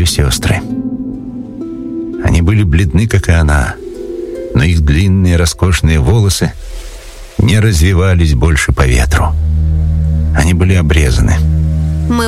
сестры. Они были бледны, как и она, но их длинные роскошные волосы не развивались больше по ветру. Они были обрезаны.